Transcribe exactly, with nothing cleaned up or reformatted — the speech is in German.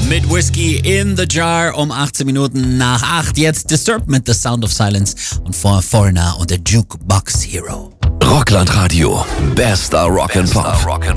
Mit Whiskey in the Jar um achtzehn Minuten nach acht. Jetzt Disturbed mit The Sound of Silence und vor Foreigner und der Jukebox Hero. Rockland Radio. Bester Rock and Pop.